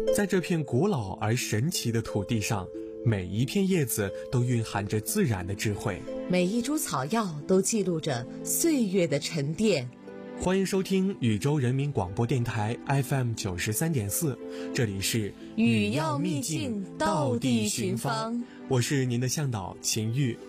在这片古老而神奇的土地上，每一片叶子都蕴含着自然的智慧， 每一株草药都记录着岁月的沉淀。 欢迎收听禹州人民广播电台 FM 93.4，这里是语要秘境，道地寻芳。 我是您的向导秦玉。